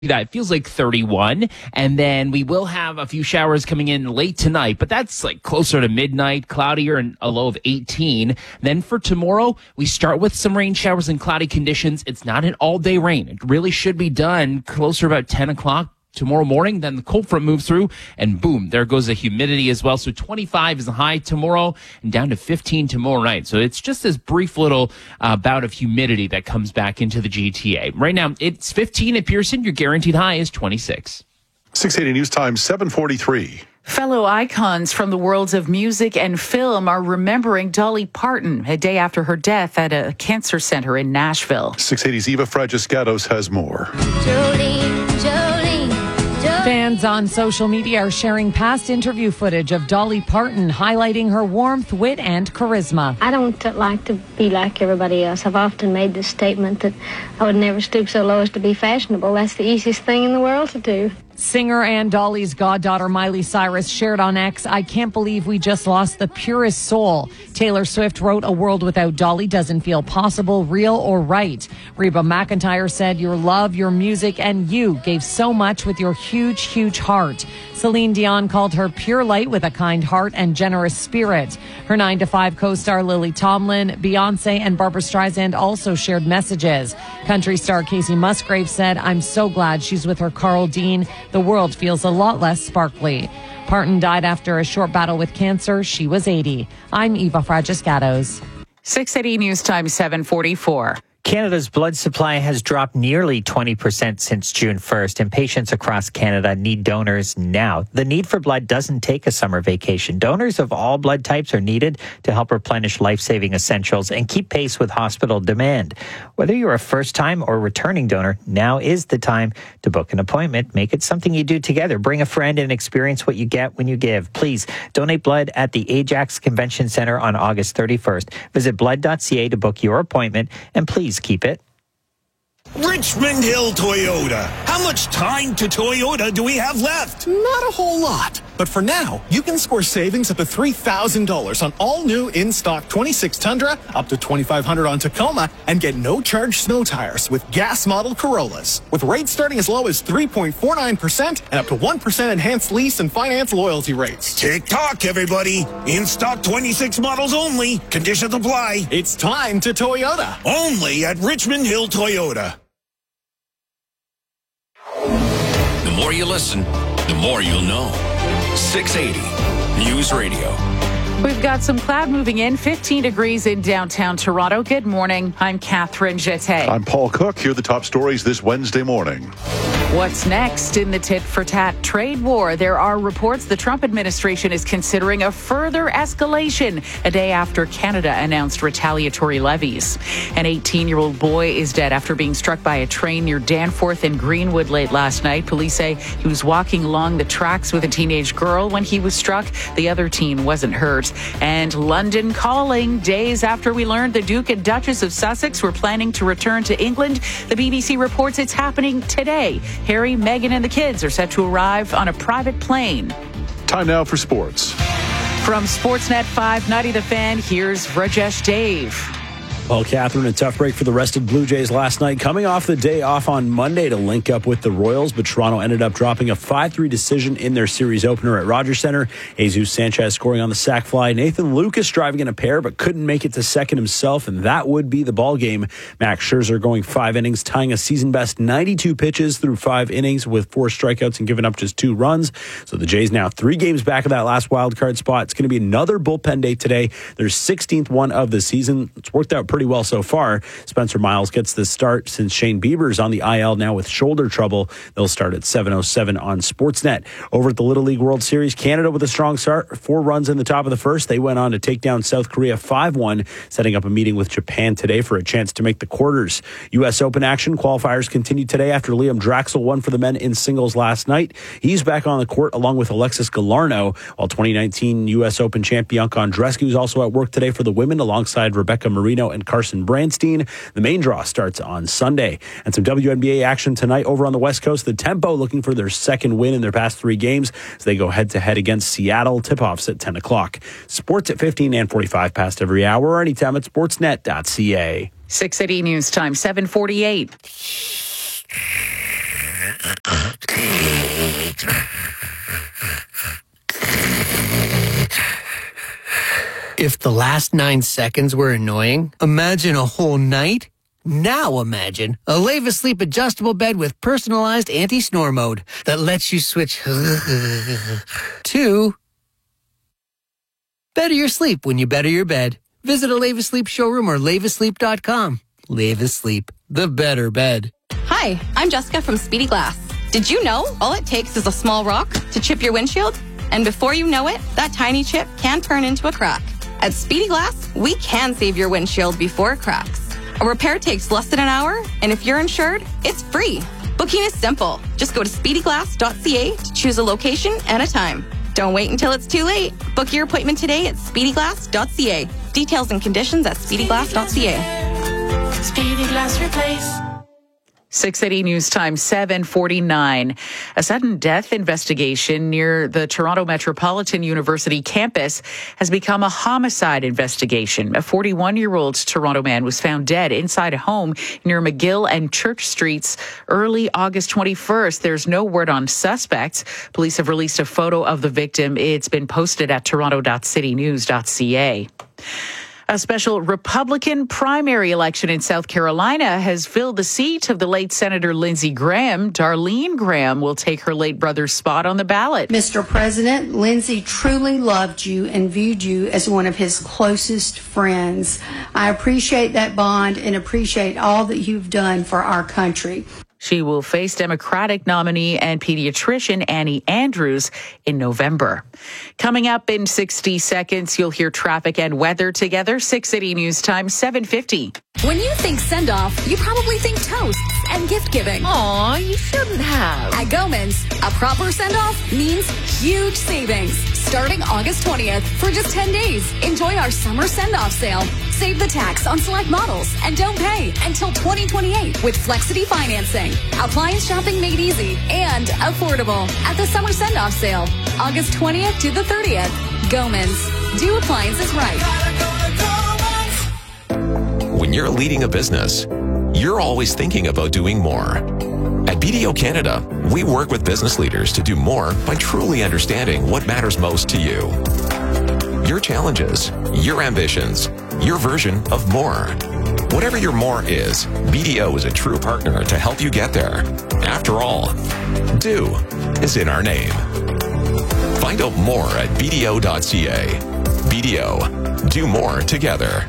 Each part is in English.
that. It feels like 31, and then we will have a few showers coming in late tonight, but that's like closer to midnight, cloudier, and a low of 18. Then for tomorrow, we start with some rain showers and cloudy conditions. It's not an all-day rain. It really should be done closer about 10 o'clock tomorrow morning. Then the cold front moves through, and boom, there goes the humidity as well. So 25 is the high tomorrow, and down to 15 tomorrow night. So it's just this brief little bout of humidity that comes back into the GTA. Right now, it's 15 at Pearson. Your guaranteed high is 26. 680 News Time, 7:43. Fellow icons from the worlds of music and film are remembering Dolly Parton a day after her death at a cancer center in Nashville. 680's Eva Fragiscatos has more. Jolene, Jolene, Jolene. Fans on social media are sharing past interview footage of Dolly Parton, highlighting her warmth, wit, and charisma. I don't like to be like everybody else. I've often made this statement that I would never stoop so low as to be fashionable. That's the easiest thing in the world to do. Singer and Dolly's goddaughter Miley Cyrus shared on X, "I can't believe we just lost the purest soul." Taylor Swift wrote, "A world without Dolly doesn't feel possible, real, or right." Reba McEntire said, "Your love, your music, and you gave so much with your huge, huge heart." Celine Dion called her pure light with a kind heart and generous spirit. Her 9 to 5 co-star Lily Tomlin, Beyonce, and Barbra Streisand also shared messages. Country star Casey Musgrave said, "I'm so glad she's with her Carl Dean. The world feels a lot less sparkly." Parton died after a short battle with cancer. She was 80. I'm Eva Fragiscatos. 680 News Time, 7:44. Canada's blood supply has dropped nearly 20% since June 1st, and patients across Canada need donors now. The need for blood doesn't take a summer vacation. Donors of all blood types are needed to help replenish life-saving essentials and keep pace with hospital demand. Whether you're a first-time or returning donor, now is the time to book an appointment. Make it something you do together. Bring a friend and experience what you get when you give. Please donate blood at the Ajax Convention Center on August 31st. Visit blood.ca to book your appointment, and please keep it. Richmond Hill Toyota. How much time to Toyota do we have left? Not a whole lot. But for now, you can score savings up to $3,000 on all new in-stock 26 Tundra, up to $2,500 on Tacoma, and get no-charge snow tires with gas model Corollas. With rates starting as low as 3.49% and up to 1% enhanced lease and finance loyalty rates. Tick-tock, everybody. In-stock 26 models only. Conditions apply. It's time to Toyota. Only at Richmond Hill Toyota. The more you listen, the more you'll know. 680 News Radio. We've got some cloud moving in, 15 degrees in downtown Toronto. Good morning. I'm Catherine Jeté. I'm Paul Cook. Here are the top stories this Wednesday morning. What's next in the tit-for-tat trade war? There are reports the Trump administration is considering a further escalation a day after Canada announced retaliatory levies. An 18-year-old boy is dead after being struck by a train near Danforth and Greenwood late last night. Police say he was walking along the tracks with a teenage girl when he was struck. The other teen wasn't hurt. And London calling. Days after we learned the Duke and Duchess of Sussex were planning to return to England, the BBC reports it's happening today. Harry, Meghan, and the kids are set to arrive on a private plane. Time now for sports. From Sportsnet 590 The Fan, here's Rajesh Dave. Well, Catherine, a tough break for the rested Blue Jays last night, coming off the day off on Monday to link up with the Royals, but Toronto ended up dropping a 5-3 decision in their series opener at Rogers Centre. Jesus Sanchez scoring on the sac fly. Nathan Lucas driving in a pair, but couldn't make it to second himself, and that would be the ball game. Max Scherzer going 5 innings, tying a season-best 92 pitches through 5 innings with 4 strikeouts and giving up just 2 runs. So the Jays now 3 games back of that last wildcard spot. It's going to be another bullpen day today. Their 16th one of the season. It's worked out pretty well so far. Spencer Miles gets the start since Shane Bieber's on the IL now with shoulder trouble. They'll start at 7:07 on Sportsnet. Over at the Little League World Series, Canada with a strong start, 4 runs in the top of the first. They went on to take down South Korea 5-1, setting up a meeting with Japan today for a chance to make the quarters. U.S. Open action qualifiers continue today after Liam Draxl won for the men in singles last night. He's back on the court along with Alexis Galarneau, while 2019 U.S. Open champ Bianca Andreescu is also at work today for the women alongside Rebecca Marino and Carson Branstein. The main draw starts on Sunday. And some WNBA action tonight over on the West Coast. The Tempo looking for their second win in their past 3 games as they go head-to-head against Seattle. Tip-offs at 10 o'clock. Sports at 15 and 45 past every hour or anytime at sportsnet.ca. 680 News Time, 7:48. If the last 9 seconds were annoying, imagine a whole night. Now imagine a Leva Sleep adjustable bed with personalized anti-snore mode that lets you switch to better your sleep when you better your bed. Visit a Leva Sleep showroom or lavasleep.com. Leva Sleep, the better bed. Hi, I'm Jessica from Speedy Glass. Did you know all it takes is a small rock to chip your windshield? And before you know it, that tiny chip can turn into a crack. At Speedy Glass, we can save your windshield before it cracks. A repair takes less than an hour, and if you're insured, it's free. Booking is simple. Just go to speedyglass.ca to choose a location and a time. Don't wait until it's too late. Book your appointment today at speedyglass.ca. Details and conditions at speedyglass.ca. Speedy Glass Replace. 680 News Time, 7:49. A sudden death investigation near the Toronto Metropolitan University campus has become a homicide investigation. A 41-year-old Toronto man was found dead inside a home near McGill and Church Streets early August 21st. There's no word on suspects. Police have released a photo of the victim. It's been posted at toronto.citynews.ca. A special Republican primary election in South Carolina has filled the seat of the late Senator Lindsey Graham. Darlene Graham will take her late brother's spot on the ballot. Mr. President, Lindsey truly loved you and viewed you as one of his closest friends. I appreciate that bond and appreciate all that you've done for our country. She will face Democratic nominee and pediatrician Annie Andrews in November. Coming up in 60 seconds, you'll hear traffic and weather together. 680 News Time, 7:50. When you think send-off, you probably think toasts and gift-giving. Aw, you shouldn't have. At Gomans, a proper send-off means huge savings. Starting August 20th for just 10 days. Enjoy our summer send-off sale. Save the tax on select models and don't pay until 2028 with Flexity financing. Appliance shopping made easy and affordable at the summer send-off sale. August 20th to the 30th. Gomans. Do appliances right. When you're leading a business, you're always thinking about doing more. At BDO Canada, we work with business leaders to do more by truly understanding what matters most to you. Your challenges, your ambitions, your version of more. Whatever your more is, BDO is a true partner to help you get there. After all, do is in our name. Find out more at BDO.ca. BDO, do more together.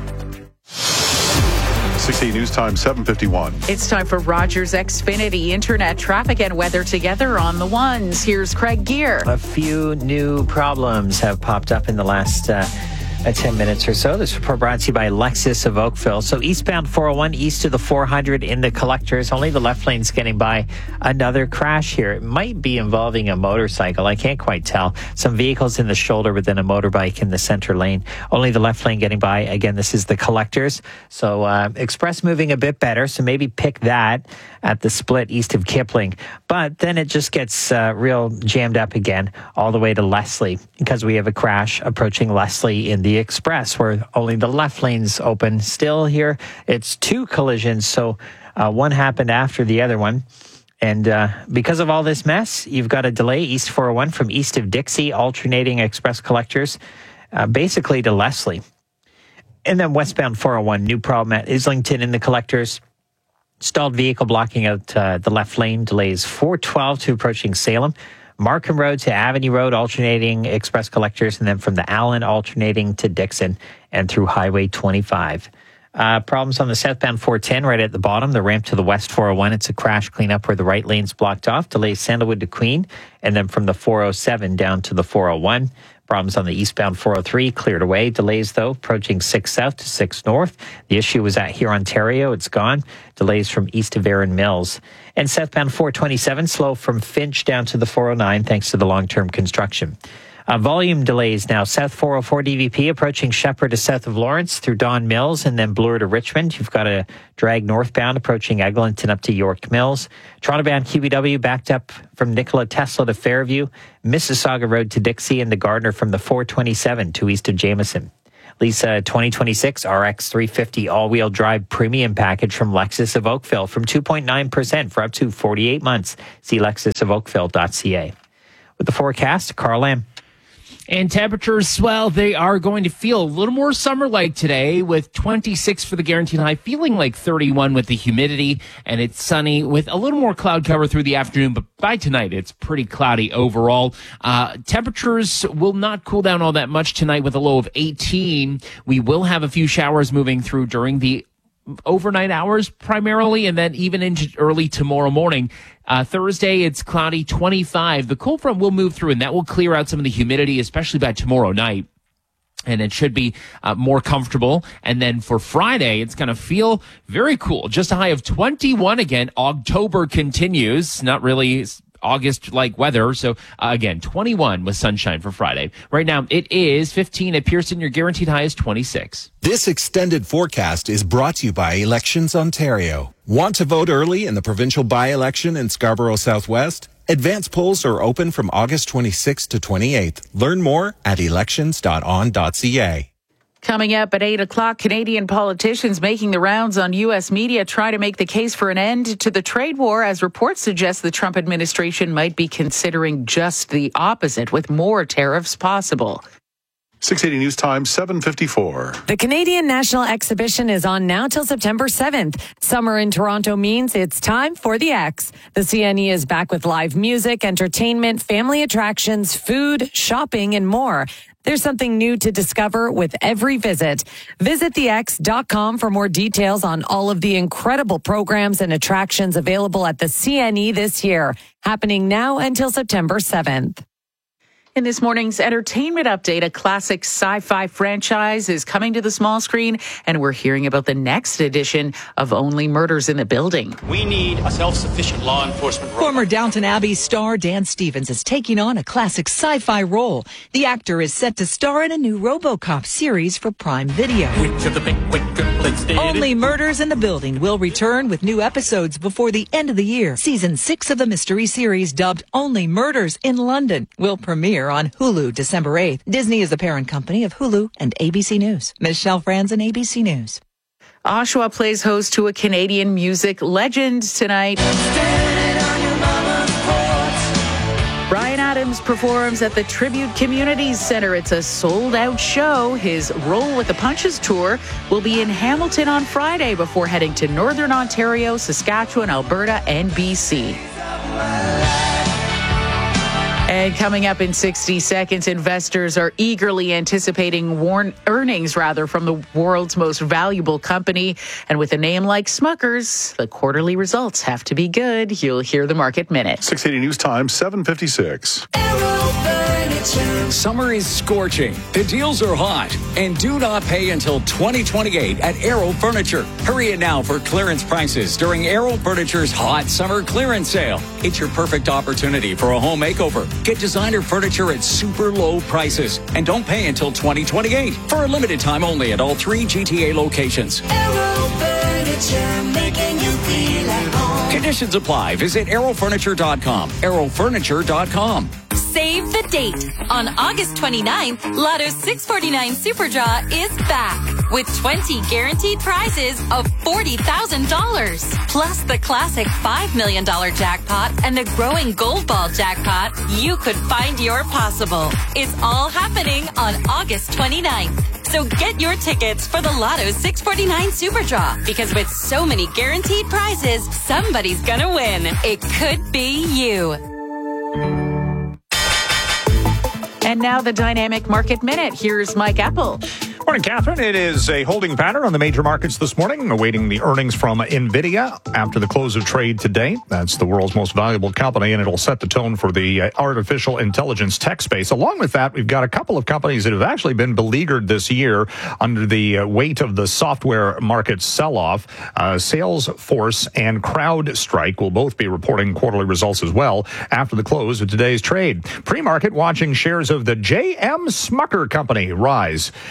680 News Time, 7:51. It's time for Rogers Xfinity Internet traffic and weather together on the ones. Here's Craig Gear. A few new problems have popped up in the last 10 minutes or so. This report brought to you by Lexus of Oakville. So eastbound 401 east of the 400 in the collectors. Only the left lane's getting by. Another crash here. It might be involving a motorcycle. I can't quite tell. Some vehicles in the shoulder within a motorbike in the center lane. Only the left lane getting by. Again, this is the collectors. So express moving a bit better. So maybe pick that at the split east of Kipling. But then it just gets real jammed up again all the way to Leslie because we have a crash approaching Leslie in the express where only the left lane's open. Still here, it's two collisions. So one happened after the other one. And because of all this mess, you've got a delay east 401 from east of Dixie, alternating express collectors, basically to Leslie. And then westbound 401, new problem at Islington in the collectors. Stalled vehicle blocking out the left lane, delays 412 to approaching Salem. Markham Road to Avenue Road, alternating express collectors, and then from the Allen, alternating to Dixon and through Highway 25. Problems on the southbound 410 right at the bottom, the ramp to the west 401. It's a crash cleanup where the right lane's blocked off. Delays Sandalwood to Queen, and then from the 407 down to the 401. Problems on the eastbound 403 cleared away. Delays, though, approaching 6 south to 6 north. The issue was at here, Ontario. It's gone. Delays from east of Erin Mills. And southbound 427 slow from Finch down to the 409 thanks to the long-term construction. Volume delays now. South 404 DVP approaching Shepherd to south of Lawrence through Don Mills and then Bloor to Richmond. You've got a drag northbound approaching Eglinton up to York Mills. Toronto-bound QBW backed up from Nikola Tesla to Fairview. Mississauga Road to Dixie and the Gardner from the 427 to east of Jameson. Lease a 2026 RX 350 all-wheel drive premium package from Lexus of Oakville from 2.9% for up to 48 months. See lexusofoakville.ca. With the forecast, Carl Lamb. And temperatures, well, they are going to feel a little more summer-like today with 26 for the guaranteed high, feeling like 31 with the humidity, and it's sunny with a little more cloud cover through the afternoon, but by tonight, it's pretty cloudy overall. Temperatures will not cool down all that much tonight with a low of 18. We will have a few showers moving through during the overnight hours primarily, and then even into early tomorrow morning. Thursday, it's cloudy, 25. The cold front will move through, and that will clear out some of the humidity, especially by tomorrow night. And it should be more comfortable. And then for Friday, it's going to feel very cool. Just a high of 21 again. October continues. Not really August-like weather. So, again, 21 with sunshine for Friday. Right now, it is 15 at Pearson. Your guaranteed high is 26. This extended forecast is brought to you by Elections Ontario. Want to vote early in the provincial by-election in Scarborough Southwest? Advance polls are open from August 26th to 28th. Learn more at elections.on.ca. Coming up at 8 o'clock, Canadian politicians making the rounds on U.S. media try to make the case for an end to the trade war, as reports suggest the Trump administration might be considering just the opposite, with more tariffs possible. 680 News Time, 7:54. The Canadian National Exhibition is on now till September 7th. Summer in Toronto means it's time for the X. The CNE is back with live music, entertainment, family attractions, food, shopping, and more. There's something new to discover with every visit. Visit thex.com for more details on all of the incredible programs and attractions available at the CNE this year, happening now until September 7th. In this morning's entertainment update, a classic sci-fi franchise is coming to the small screen, and we're hearing about the next edition of Only Murders in the Building. We need a self-sufficient law enforcement role. Former Downton Abbey star Dan Stevens is taking on a classic sci-fi role. The actor is set to star in a new RoboCop series for Prime Video. Which of the big triplets did Only Murders in the Building will return with new episodes before the end of the year. Season 6 of the mystery series, dubbed Only Murders in London, will premiere on Hulu December 8th. Disney is the parent company of Hulu and ABC News. Michelle Franzen, ABC News. Oshawa plays host to a Canadian music legend tonight. Bryan Adams performs at the Tribute Community Centre. It's a sold-out show. His Roll with the Punches tour will be in Hamilton on Friday before heading to Northern Ontario, Saskatchewan, Alberta, and BC. And coming up in 60 seconds, investors are eagerly anticipating earnings from the world's most valuable company. And with a name like Smucker's, the quarterly results have to be good. You'll hear the Market Minute. 680 News Time, 7:56. Summer is scorching. The deals are hot. And do not pay until 2028 at Aero Furniture. Hurry in now for clearance prices during Aero Furniture's hot summer clearance sale. It's your perfect opportunity for a home makeover. Get designer furniture at super low prices. And don't pay until 2028 for a limited time only at all 3 GTA locations. Aero Furniture, making you feel at home. Conditions apply. Visit aerofurniture.com. aerofurniture.com. Save the date. On August 29th, Lotto's 649 Super Draw is back with 20 guaranteed prizes of $40,000. Plus the classic $5 million jackpot and the growing Gold Ball jackpot. You could find your possible. It's all happening on August 29th. So get your tickets for the Lotto's 649 Super Draw, because with so many guaranteed prizes, somebody's gonna win. It could be you. And now the Dynamic Market Minute. Here's Mike Apple. Morning, Catherine. It is a holding pattern on the major markets this morning, awaiting the earnings from NVIDIA after the close of trade today. That's the world's most valuable company, and it'll set the tone for the artificial intelligence tech space. Along with that, we've got a couple of companies that have actually been beleaguered this year under the weight of the software market sell-off. Salesforce and CrowdStrike will both be reporting quarterly results as well after the close of today's trade. Pre-market watching shares of the J.M. Smucker Company rise as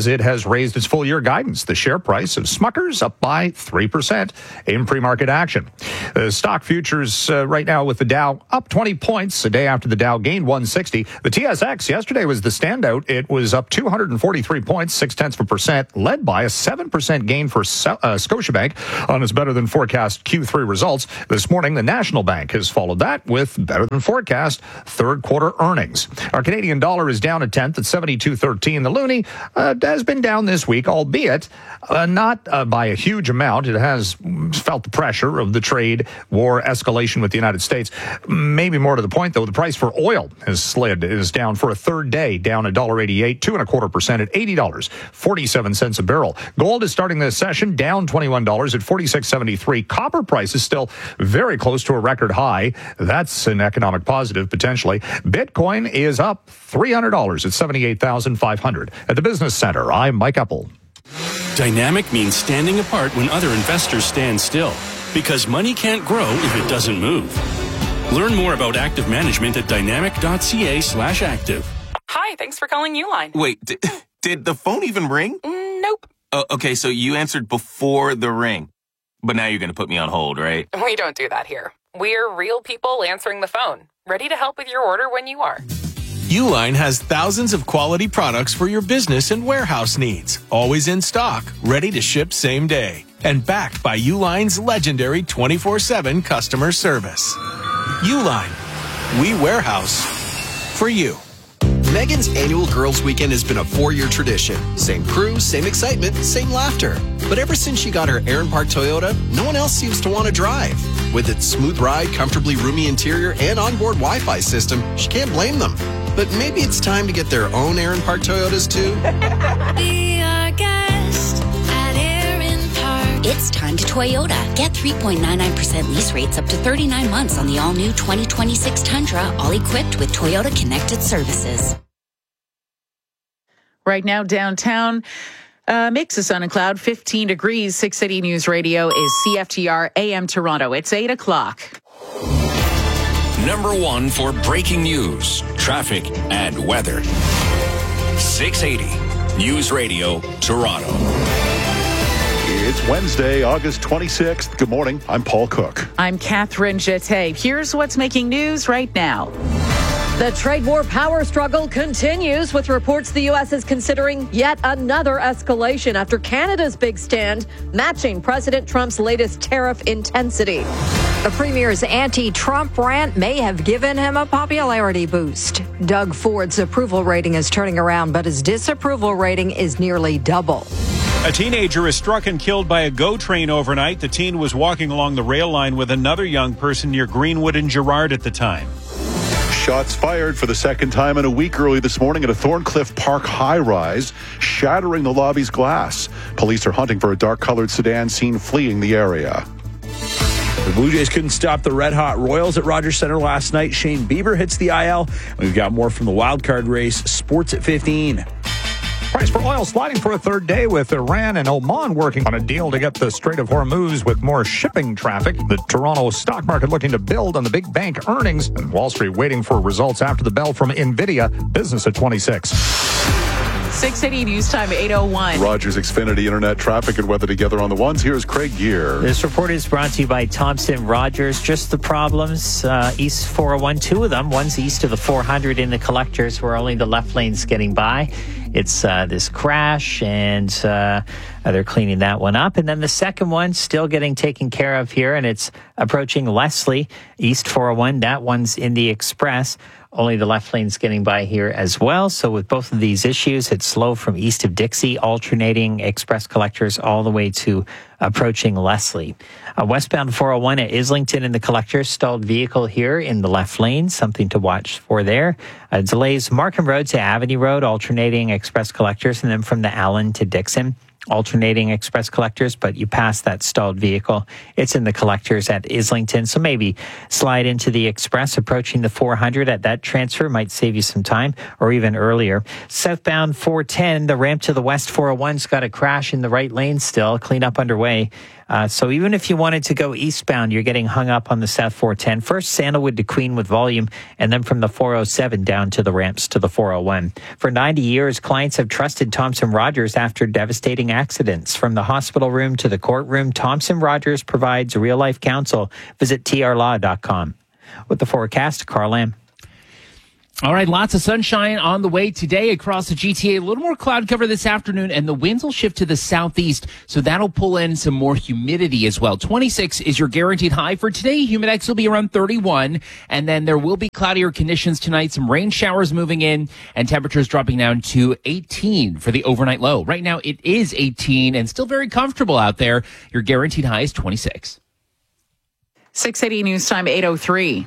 it has raised its full-year guidance. The share price of Smucker's up by 3% in pre-market action. The stock futures right now with the Dow up 20 points a day after the Dow gained 160. The TSX yesterday was the standout. It was up 243 points, 0.6%, led by a 7% gain for Scotiabank on its better-than-forecast Q3 results. This morning, the National Bank has followed that with better-than-forecast third-quarter earnings. Our Canadian dollar is down a tenth at 72.13. The loonie has been down this week, albeit not by a huge amount. It has felt the pressure of the trade war escalation with the United States. Maybe more to the point, though, the price for oil has slid. It is down for a third day, down $1.88, 2.25% at $80.47 a barrel. Gold is starting this session down $21 at $46.73. Copper price is still very close to a record high. That's an economic positive, potentially. Bitcoin is up $300 at $78,500. At the Business Center, I'm Mike Epple. Dynamic means standing apart when other investors stand still, because money can't grow if it doesn't move. Learn more about active management at dynamic.ca/active. Hi, thanks for calling Uline. Wait, did the phone even ring? Nope. Okay, so you answered before the ring. But now you're going to put me on hold, right? We don't do that here. We're real people answering the phone, ready to help with your order when you are. Uline has thousands of quality products for your business and warehouse needs. Always in stock, ready to ship same day. And backed by Uline's legendary 24/7 customer service. Uline. We warehouse for you. Megan's annual Girls Weekend has been a 4-year tradition. Same crew, same excitement, same laughter. But ever since she got her Aaron Park Toyota, no one else seems to want to drive. With its smooth ride, comfortably roomy interior, and onboard Wi-Fi system, she can't blame them. But maybe it's time to get their own Aaron Park Toyotas too. Be our guest at Aaron Park. It's time to Toyota. Get 3.99% lease rates up to 39 months on the all-new 2026 Tundra, all equipped with Toyota Connected Services. Right now, downtown, mix of sun and cloud, 15 degrees. 680 News Radio is CFTR AM Toronto. It's 8 o'clock. Number one for breaking news, traffic, and weather. 680 News Radio, Toronto. It's Wednesday, August 26th. Good morning. I'm Paul Cook. I'm Catherine Jeté. Here's what's making news right now. The trade war power struggle continues, with reports the U.S. is considering yet another escalation after Canada's big stand, matching President Trump's latest tariff intensity. The Premier's anti-Trump rant may have given him a popularity boost. Doug Ford's approval rating is turning around, but his disapproval rating is nearly double. A teenager is struck and killed by a GO train overnight. The teen was walking along the rail line with another young person near Greenwood and Gerrard at the time. Shots fired for the second time in a week early this morning at a Thorncliffe Park high-rise, shattering the lobby's glass. Police are hunting for a dark-colored sedan seen fleeing the area. The Blue Jays couldn't stop the red-hot Royals at Rogers Centre last night. Shane Bieber hits the IL. We've got more from the wildcard race. Sports at 15. Price for oil sliding for a third day, with Iran and Oman working on a deal to get the Strait of Hormuz with more shipping traffic. The Toronto stock market looking to build on the big bank earnings, and Wall Street waiting for results after the bell from NVIDIA. Business at 26. 680 News Time, 8:01. Rogers Xfinity Internet traffic and weather together on the ones. Here's Craig Gear. This report is brought to you by Thompson Rogers. Just the problems, East 401, two of them. One's east of the 400 in the collectors, where only the left lane's getting by. It's this crash, and they're cleaning that one up. And then the second one still getting taken care of here, and it's approaching Leslie, East 401. That one's in the express. Only the left lane's getting by here as well. So with both of these issues, it's slow from east of Dixie, alternating express collectors all the way to approaching Leslie. Westbound 401 at Islington in the collectors, stalled vehicle here in the left lane, something to watch for there. Delays Markham Road to Avenue Road, alternating express collectors, and then from the Allen to Dixon, alternating express collectors, but you pass that stalled vehicle. It's in the collectors at Islington, so maybe slide into the express approaching the 400 at that transfer might save you some time, or even earlier. Southbound 410, the ramp to the west 401's got a crash in the right lane still, cleanup underway. So even if you wanted to go eastbound, you're getting hung up on the South 410. First, Sandalwood to Queen with volume, and then from the 407 down to the ramps to the 401. For 90 years, clients have trusted Thomson Rogers after devastating accidents. From the hospital room to the courtroom, Thomson Rogers provides real-life counsel. Visit trlaw.com. With the forecast, Carl Lamb. All right, lots of sunshine on the way today across the GTA. A little more cloud cover this afternoon, and the winds will shift to the southeast, so that'll pull in some more humidity as well. 26 is your guaranteed high for today. Humidex will be around 31, and then there will be cloudier conditions tonight, some rain showers moving in, and temperatures dropping down to 18 for the overnight low. Right now, it is 18 and still very comfortable out there. Your guaranteed high is 26. 680 News Time, 8:03.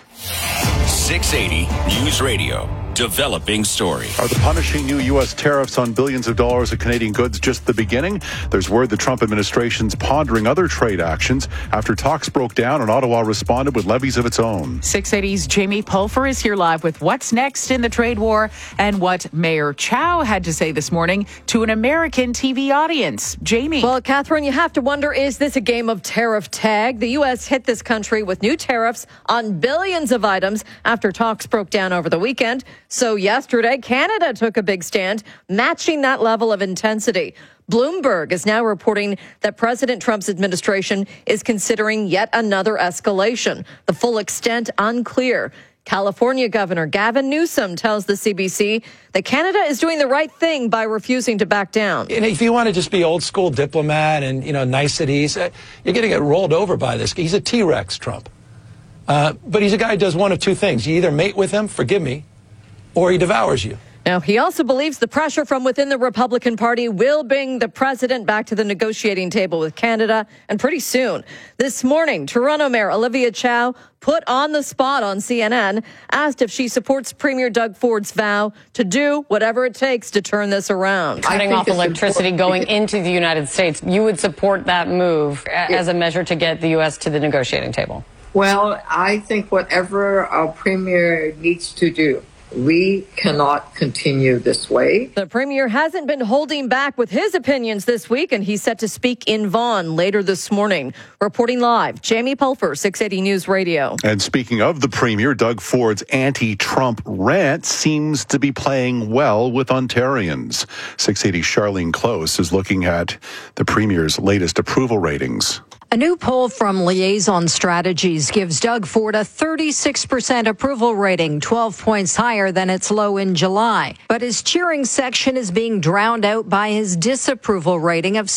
680 News Radio. Developing story. Are the punishing new U.S. tariffs on billions of dollars of Canadian goods just the beginning? There's word the Trump administration's pondering other trade actions after talks broke down and Ottawa responded with levies of its own. 680's Jamie Pulfer is here live with what's next in the trade war and what Mayor Chow had to say this morning to an American TV audience. Jamie. Well, Catherine, you have to wonder, is this a game of tariff tag? The U.S. hit this country with new tariffs on billions of items after talks broke down over the weekend. So yesterday, Canada took a big stand, matching that level of intensity. Bloomberg is now reporting that President Trump's administration is considering yet another escalation. The full extent unclear. California Governor Gavin Newsom tells the CBC that Canada is doing the right thing by refusing to back down. And if you want to just be old school diplomat and, niceties, you're going to get rolled over by this. He's a T-Rex, Trump. But he's a guy who does one of two things. You either mate with him, forgive me, or he devours you. Now, he also believes the pressure from within the Republican Party will bring the president back to the negotiating table with Canada, and pretty soon. This morning, Toronto Mayor Olivia Chow, put on the spot on CNN, asked if she supports Premier Doug Ford's vow to do whatever it takes to turn this around. Cutting off electricity going into the United States, you would support that move as a measure to get the U.S. to the negotiating table? Well, I think whatever our premier needs to do, we cannot continue this way. The premier hasn't been holding back with his opinions this week, and he's set to speak in Vaughan later this morning. Reporting live, Jamie Pulfer, 680 News Radio. And speaking of the premier, Doug Ford's anti-Trump rant seems to be playing well with Ontarians. 680's Charlene Close is looking at the premier's latest approval ratings. A new poll from Liaison Strategies gives Doug Ford a 36% approval rating, 12 points higher than its low in July. But his cheering section is being drowned out by his disapproval rating of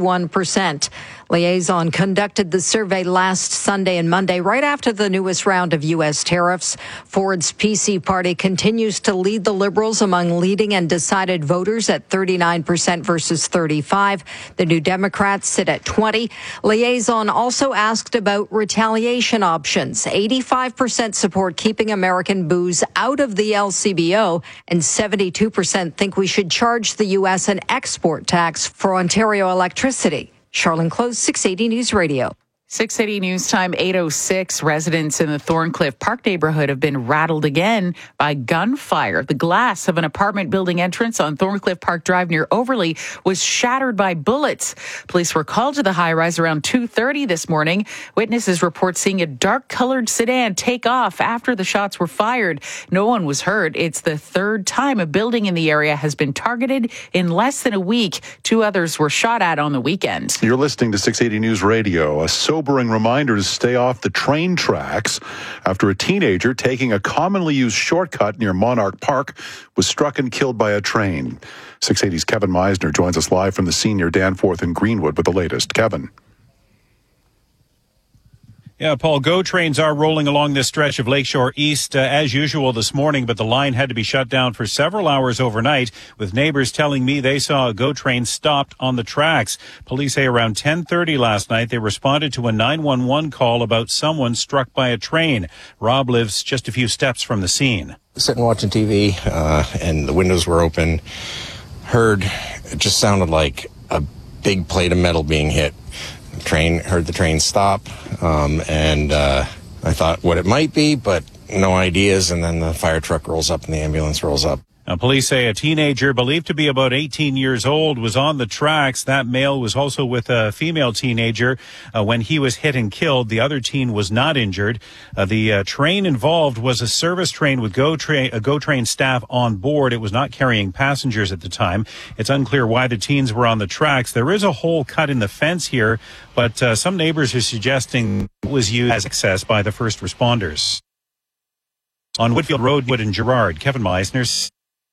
61%. Liaison conducted the survey last Sunday and Monday, right after the newest round of U.S. tariffs. Ford's PC party continues to lead the Liberals among leading and decided voters at 39% versus 35%. The New Democrats sit at 20%. Liaison also asked about retaliation options. 85% support keeping American booze out of the LCBO, and 72% think we should charge the U.S. an export tax for Ontario electricity. Charlene Close, 680 News Radio. 680 News Time, 8:06. Residents in the Thorncliffe Park neighborhood have been rattled again by gunfire. The glass of an apartment building entrance on Thorncliffe Park Drive near Overley was shattered by bullets. Police were called to the high-rise around 2:30 this morning. Witnesses report seeing a dark-colored sedan take off after the shots were fired. No one was hurt. It's the third time a building in the area has been targeted in less than a week. 2 others were shot at on the weekend. You're listening to 680 News Radio. A sobering reminder to stay off the train tracks after a teenager taking a commonly used shortcut near Monarch Park was struck and killed by a train. 680's Kevin Meisner joins us live from the scene near Danforth and Greenwood with the latest. Kevin. Yeah, Paul, GO trains are rolling along this stretch of Lakeshore East as usual this morning, but the line had to be shut down for several hours overnight, with neighbors telling me they saw a GO train stopped on the tracks. Police say around 10:30 last night they responded to a 911 call about someone struck by a train. Rob lives just a few steps from the scene. Sitting watching TV, and the windows were open. It just sounded like a big plate of metal being hit. Heard the train stop, and I thought what it might be, but no ideas, and then the fire truck rolls up and the ambulance rolls up. Police say a teenager believed to be about 18 years old was on the tracks. That male was also with a female teenager when he was hit and killed. The other teen was not injured. The train involved was a service train with GO Train staff on board. It was not carrying passengers at the time. It's unclear why the teens were on the tracks. There is a hole cut in the fence here, but some neighbors are suggesting it was used as access by the first responders. On Woodfield Road, Wood and Gerrard, Kevin Meisner.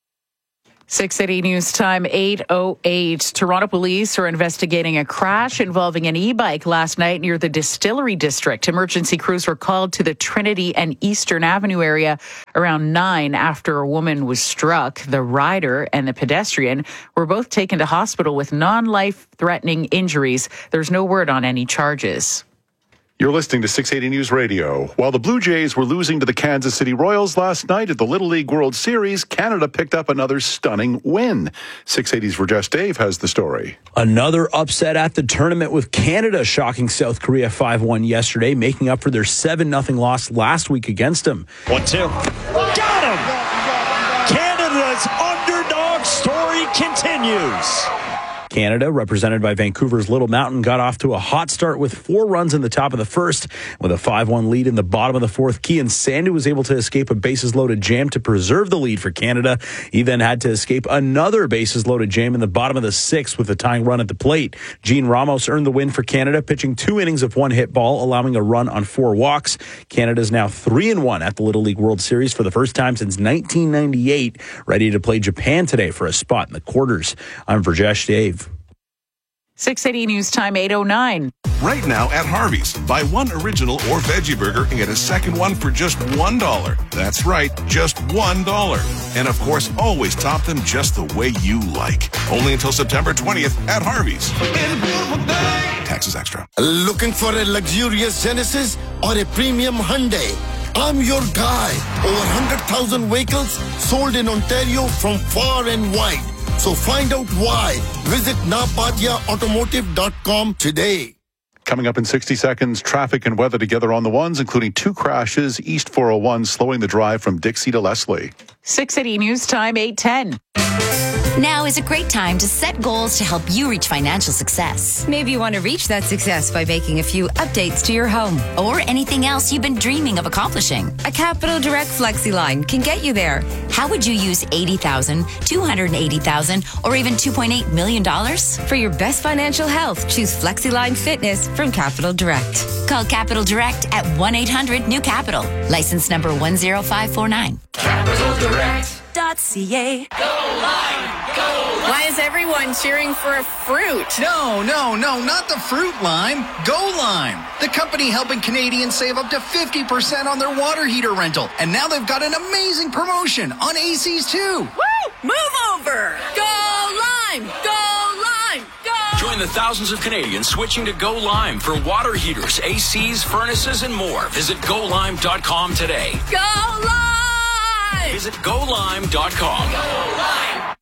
680 News Time 8:08. Toronto police are investigating a crash involving an e-bike last night near the Distillery District. Emergency crews were called to the Trinity and Eastern Avenue area around 9 after a woman was struck. The rider and the pedestrian were both taken to hospital with non-life-threatening injuries. There's no word on any charges. You're listening to 680 News Radio. While the Blue Jays were losing to the Kansas City Royals last night at the Little League World Series, Canada picked up another stunning win. 680's Rajesh Dave has the story. Another upset at the tournament with Canada shocking South Korea 5-1 yesterday, making up for their 7-0 loss last week against them. 1-2. Got him! Canada's underdog story continues. Canada, represented by Vancouver's Little Mountain, got off to a hot start with 4 runs in the top of the first. With a 5-1 lead in the bottom of the fourth, Kian Sandu was able to escape a bases-loaded jam to preserve the lead for Canada. He then had to escape another bases-loaded jam in the bottom of the sixth with a tying run at the plate. Gene Ramos earned the win for Canada, pitching 2 innings of 1 hit ball, allowing a run on 4 walks. Canada's now 3-1 at the Little League World Series for the first time since 1998, ready to play Japan today for a spot in the quarters. I'm Rajesh Dave. 680 News Time 8:09. Right now at Harvey's, buy 1 original or veggie burger and get a second one for just $1. That's right, just $1. And of course, always top them just the way you like. Only until September 20th at Harvey's. Taxes extra. Looking for a luxurious Genesis or a premium Hyundai? I'm your guy. Over 100,000 vehicles sold in Ontario from far and wide. So find out why. Visit napadiaautomotive.com today. Coming up in 60 seconds, traffic and weather together on the ones, including 2 crashes, East 401 slowing the drive from Dixie to Leslie. 680 News Time 8:10. Now is a great time to set goals to help you reach financial success. Maybe you want to reach that success by making a few updates to your home. Or anything else you've been dreaming of accomplishing. A Capital Direct FlexiLine can get you there. How would you use $80,000, $280,000, or even $2.8 million? For your best financial health, choose FlexiLine Fitness from Capital Direct. Call Capital Direct at 1-800-NEW-CAPITAL. License number 10549. CapitalDirect.ca. Go Lime! Go Lime! Why is everyone cheering for a fruit? No, not the fruit lime. Go Lime, the company helping Canadians save up to 50% on their water heater rental. And now they've got an amazing promotion on ACs too. Woo! Move over! Go Lime! Go Lime! Go! Join the thousands of Canadians switching to Go Lime for water heaters, ACs, furnaces, and more. Visit GoLime.com today. Go Lime! Visit GoLime.com. Go Lime!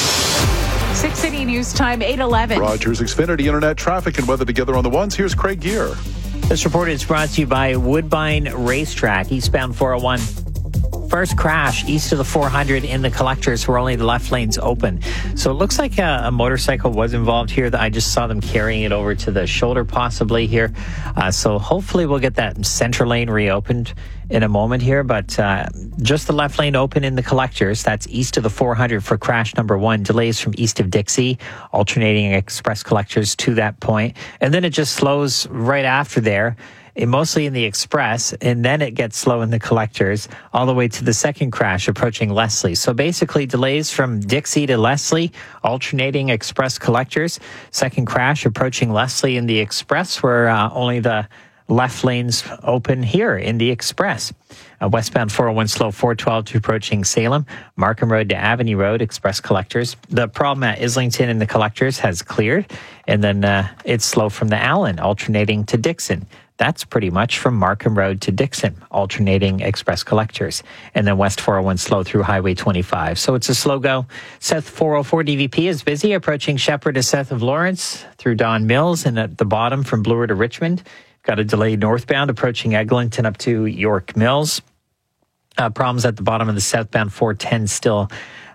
680 News Time 8:11. Rogers Xfinity Internet traffic and weather together on the ones. Here's Craig Gear. This report is brought to you by Woodbine Racetrack, eastbound 401. First crash east of the 400 in the collectors where only the left lane's open. So it looks like a motorcycle was involved here. I just saw them carrying it over to the shoulder possibly here. So hopefully we'll get that center lane reopened in a moment here. But just the left lane open in the collectors. That's east of the 400 for crash number 1. Delays from east of Dixie, alternating express collectors to that point. And then it just slows right after there. Mostly in the express, and then it gets slow in the collectors all the way to the second crash approaching Leslie. So basically delays from Dixie to Leslie, alternating express collectors. Second crash approaching Leslie in the express where only the left lanes open here in the express. Westbound 401 slow 412 to approaching Salem, Markham Road to Avenue Road, express collectors. The problem at Islington in the collectors has cleared, and then it's slow from the Allen, alternating to Dixon. That's pretty much from Markham Road to Dixon, alternating express collectors. And then West 401 slow through Highway 25. So it's a slow go. South 404 DVP is busy, approaching Shepherd to south of Lawrence through Don Mills, and at the bottom from Bloor to Richmond. Got a delay northbound approaching Eglinton up to York Mills. Problems at the bottom of the southbound 410 still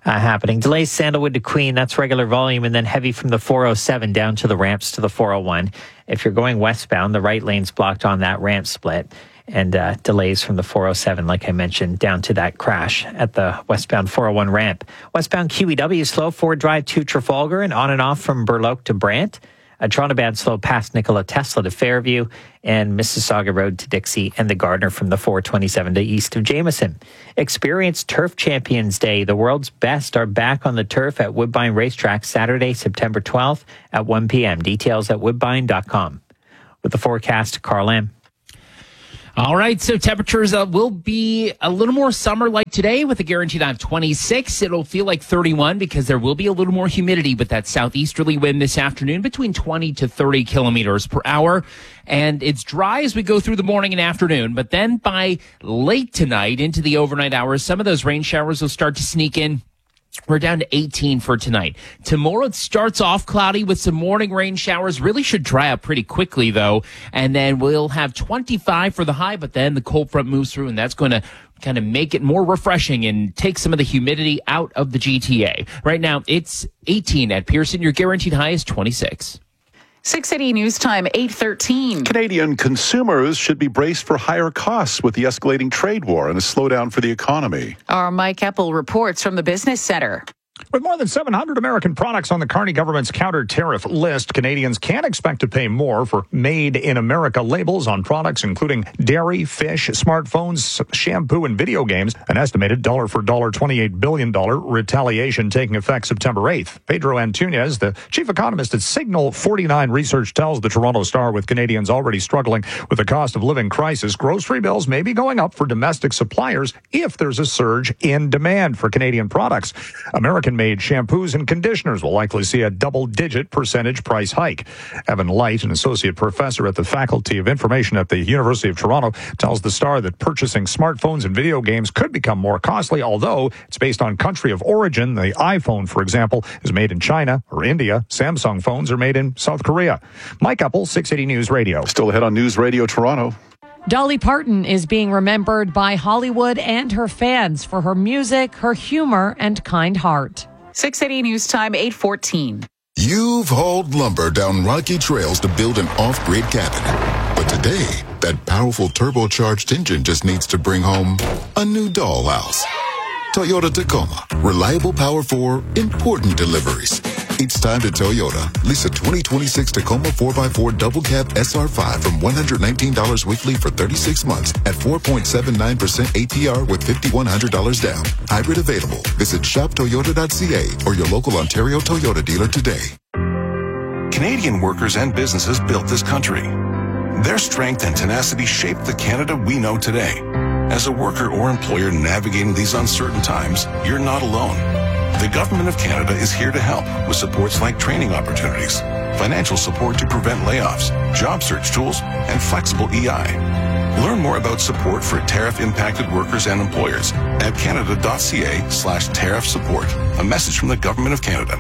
happening. Delays Sandalwood to Queen, that's regular volume, and then heavy from the 407 down to the ramps to the 401. If you're going westbound, the right lane's blocked on that ramp split. And delays from the 407, like I mentioned, down to that crash at the westbound 401 ramp. Westbound QEW slow, Ford Drive to Trafalgar and on and off from Burloak to Brant. Toronto bound slow past Nikola Tesla to Fairview and Mississauga Road to Dixie and the Gardner from the 427 to east of Jameson. Experience Turf Champions Day. The world's best are back on the turf at Woodbine Racetrack Saturday, September 12th at 1 p.m. Details at woodbine.com. With the forecast, Carl M. All right, so temperatures will be a little more summer-like today with a guaranteed high of 26. It'll feel like 31 because there will be a little more humidity with that southeasterly wind this afternoon between 20 to 30 kilometers per hour. And it's dry as we go through the morning and afternoon. But then by late tonight into the overnight hours, some of those rain showers will start to sneak in. We're down to 18 for tonight. Tomorrow it starts off cloudy with some morning rain showers. Really should dry up pretty quickly, though. And then we'll have 25 for the high, but then the cold front moves through, and that's going to kind of make it more refreshing and take some of the humidity out of the GTA. Right now, it's 18 at Pearson. Your guaranteed high is 26. 680 News Time, 8:13. Canadian consumers should be braced for higher costs with the escalating trade war and a slowdown for the economy. Our Mike Eppel reports from the Business Center. With more than 700 American products on the Carney government's counter-tariff list, Canadians can expect to pay more for Made in America labels on products including dairy, fish, smartphones, shampoo, and video games. An estimated dollar for dollar $28 billion retaliation taking effect September 8th. Pedro Antunes, the chief economist at Signal 49 Research, tells the Toronto Star with Canadians already struggling with the cost of living crisis, grocery bills may be going up for domestic suppliers if there's a surge in demand for Canadian products. American-made shampoos and conditioners will likely see a double-digit percentage price hike. Evan Light, an associate professor at the Faculty of Information at the University of Toronto, tells the Star that purchasing smartphones and video games could become more costly, although it's based on country of origin. The iPhone, for example, is made in China or India. Samsung phones are made in South Korea. Mike Eppel, 680 News Radio. Still ahead on News Radio Toronto. Dolly Parton is being remembered by Hollywood and her fans for her music, her humor, and kind heart. 680 News Time, 8:14. You've hauled lumber down rocky trails to build an off-grid cabin. But today, that powerful turbocharged engine just needs to bring home a new dollhouse. Toyota Tacoma. Reliable power for important deliveries. It's time to Toyota. Lease a 2026 Tacoma 4x4 double cab SR5 from $119 weekly for 36 months at 4.79% APR with $5,100 down. Hybrid available. Visit shoptoyota.ca or your local Ontario Toyota dealer today. Canadian workers and businesses built this country. Their strength and tenacity shaped the Canada we know today. As a worker or employer navigating these uncertain times, you're not alone. The Government of Canada is here to help with supports like training opportunities, financial support to prevent layoffs, job search tools, and flexible EI. Learn more about support for tariff-impacted workers and employers at canada.ca/tariff support. A message from the Government of Canada.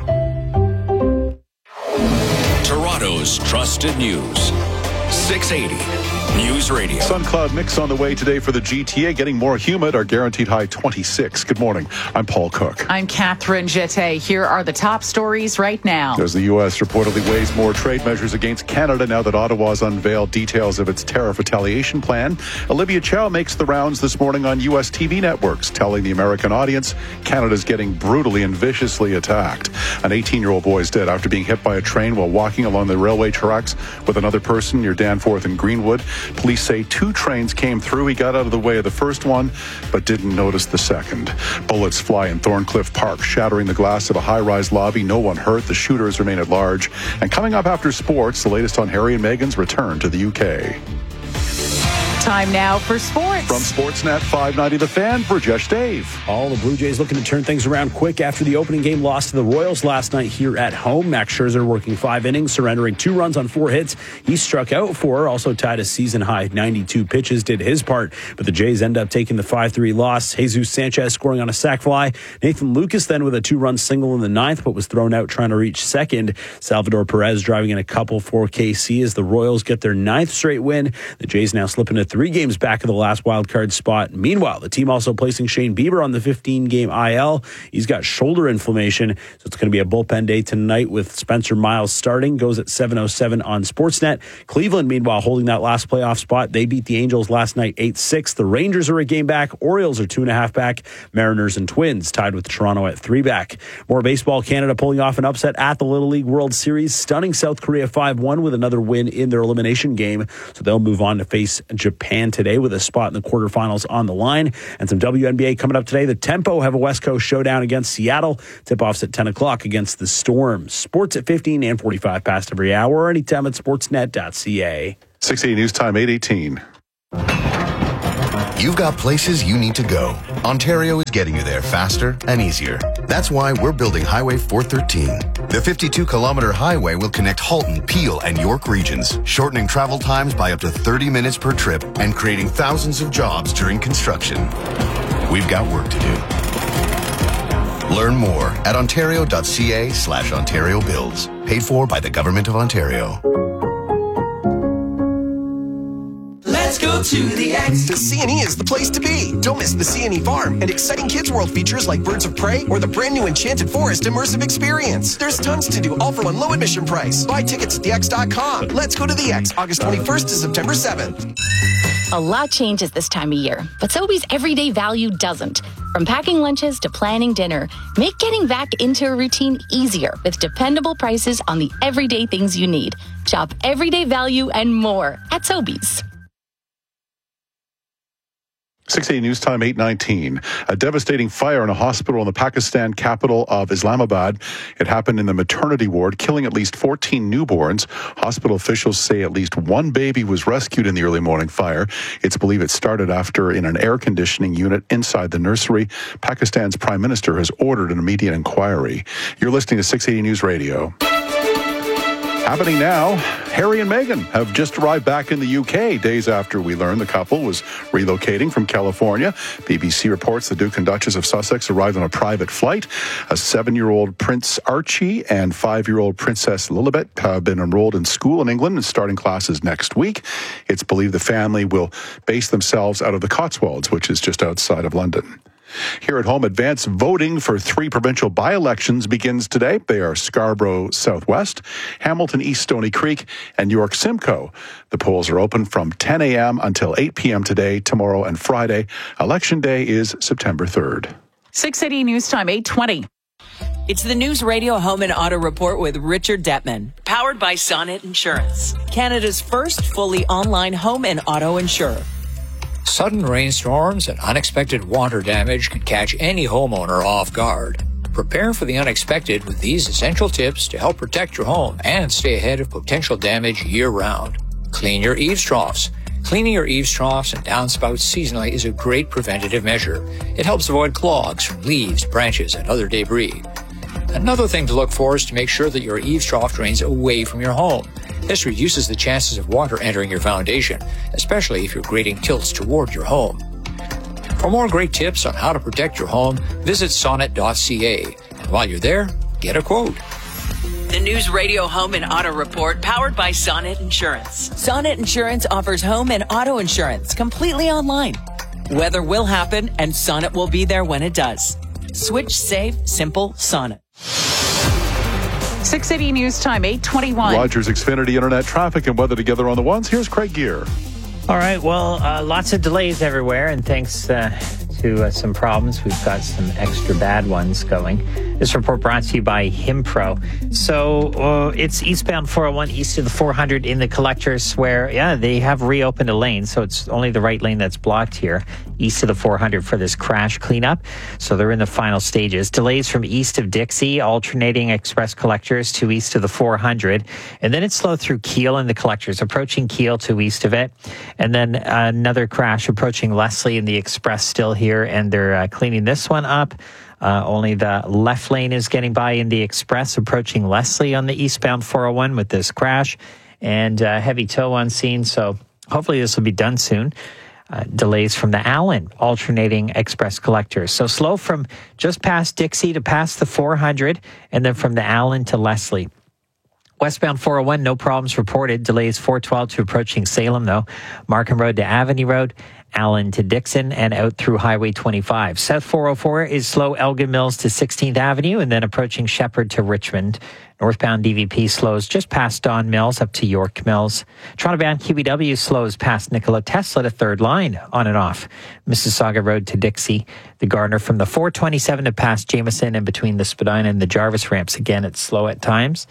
Toronto's trusted news. 680 News Radio. Sun cloud mix on the way today for the GTA, getting more humid. Our guaranteed high 26. Good morning. I'm Paul Cook. I'm Catherine Jette. Here are the top stories right now. As the U.S. reportedly weighs more trade measures against Canada now that Ottawa's unveiled details of its tariff retaliation plan, Olivia Chow makes the rounds this morning on U.S. TV networks, telling the American audience Canada's getting brutally and viciously attacked. An 18-year-old boy is dead after being hit by a train while walking along the railway tracks with another person near Danforth and Greenwood. Police say 2 trains came through. He got out of the way of the first one, but didn't notice the second. Bullets fly in Thorncliffe Park, shattering the glass of a high-rise lobby. No one hurt. The shooters remain at large. And coming up after sports, the latest on Harry and Meghan's return to the UK. Time now for sports. From Sportsnet 590 The Fan, Burjesh Dave. All the Blue Jays looking to turn things around quick after the opening game loss to the Royals last night here at home. Max Scherzer working 5 innings, surrendering 2 runs on 4 hits. He struck out 4, also tied a season-high 92 pitches, did his part. But the Jays end up taking the 5-3 loss. Jesus Sanchez scoring on a sac fly. Nathan Lucas then with a 2-run single in the 9th, but was thrown out trying to reach second. Salvador Perez driving in a couple for KC as the Royals get their 9th straight win. The Jays now slip into 3 games back of the last wildcard spot. Meanwhile, the team also placing Shane Bieber on the 15-game IL. He's got shoulder inflammation, so it's going to be a bullpen day tonight with Spencer Miles starting. Goes at 7:07 on Sportsnet. Cleveland, meanwhile, holding that last playoff spot. They beat the Angels last night 8-6. The Rangers are a game back. Orioles are 2.5 back. Mariners and Twins tied with Toronto at 3 back. More baseball. Canada pulling off an upset at the Little League World Series, stunning South Korea 5-1 with another win in their elimination game. So they'll move on to face Japan today with a spot in the quarterfinals on the line. And some WNBA coming up today. The Tempo have a West Coast showdown against Seattle. Tip-offs at 10 o'clock against the Storm. Sports at 15 and 45 past every hour. Anytime at sportsnet.ca. 680 News Time, 8:18. You've got places you need to go. Ontario is getting you there faster and easier. That's why we're building Highway 413. The 52-kilometer highway will connect Halton, Peel, and York regions, shortening travel times by up to 30 minutes per trip and creating thousands of jobs during construction. We've got work to do. Learn more at ontario.ca/Ontario Builds. Paid for by the Government of Ontario. Let's go to the X. The C&E is the place to be. Don't miss the C&E Farm and exciting Kids World features like Birds of Prey or the brand new Enchanted Forest immersive experience. There's tons to do, all for one low admission price. Buy tickets at thex.com. Let's go to the X, August 21st to September 7th. A lot changes this time of year, but Sobeys everyday value doesn't. From packing lunches to planning dinner, make getting back into a routine easier with dependable prices on the everyday things you need. Shop everyday value and more at Sobeys. 680 News Time, 8:19. A devastating fire in a hospital in the Pakistan capital of Islamabad. It happened in the maternity ward, killing at least 14 newborns. Hospital officials say at least one baby was rescued in the early morning fire. It's believed it started after in an air conditioning unit inside the nursery. Pakistan's prime minister has ordered an immediate inquiry. You're listening to 680 News Radio. Happening now, Harry and Meghan have just arrived back in the UK days after we learned the couple was relocating from California. BBC reports the Duke and Duchess of Sussex arrived on a private flight. A 7-year-old Prince Archie and 5-year-old Princess Lilibet have been enrolled in school in England and starting classes next week. It's believed the family will base themselves out of the Cotswolds, which is just outside of London. Here at home, advance voting for 3 provincial by-elections begins today. They are Scarborough Southwest, Hamilton East Stony Creek, and York Simcoe. The polls are open from 10 a.m. until 8 p.m. today, tomorrow, and Friday. Election day is September 3rd. 680 News Time, 8:20. It's the News Radio Home and Auto Report with Richard Detman, powered by Sonnet Insurance, Canada's first fully online home and auto insurer. Sudden rainstorms and unexpected water damage can catch any homeowner off guard. Prepare for the unexpected with these essential tips to help protect your home and stay ahead of potential damage year-round. Clean your eaves troughs. Cleaning your eaves troughs and downspouts seasonally is a great preventative measure. It helps avoid clogs from leaves, branches, and other debris. Another thing to look for is to make sure that your eaves trough drains away from your home. This reduces the chances of water entering your foundation, especially if your grading tilts toward your home. For more great tips on how to protect your home, visit sonnet.ca. And while you're there, get a quote. The News Radio Home and Auto Report, powered by Sonnet Insurance. Sonnet Insurance offers home and auto insurance completely online. Weather will happen, and Sonnet will be there when it does. Switch safe, simple Sonnet. 680 News Time, 8:21. Rogers Xfinity Internet traffic and weather together on the ones. Here's Craig Gear. All right, well, lots of delays everywhere, and thanks to some problems, we've got some extra bad ones going. This report brought to you by Himpro. So it's eastbound 401 east of the 400 in the collectors where, they have reopened a lane, so it's only the right lane that's blocked here, east of the 400 for this crash cleanup. So they're in the final stages. Delays from east of Dixie, alternating express collectors to east of the 400. And then it's slow through Keele in the collectors, approaching Keele to east of it. And then another crash approaching Leslie in the express still here, and they're cleaning this one up. Only the left lane is getting by in the express, approaching Leslie on the eastbound 401 with this crash, and heavy tow on scene. So hopefully this will be done soon. Delays from the Allen alternating express collectors. So slow from just past Dixie to past the 400, and then from the Allen to Leslie. Westbound 401, no problems reported. Delays 412 to approaching Salem, though. Markham Road to Avenue Road, Allen to Dixon, and out through Highway 25. South 404 is slow Elgin Mills to 16th Avenue, and then approaching Shepherd to Richmond. Northbound DVP slows just past Don Mills up to York Mills. Toronto-bound QEW slows past Nikola Tesla to third line on and off. Mississauga Road to Dixie. The Gardner from the 427 to past Jameson and between the Spadina and the Jarvis ramps. Again, it's slow at times.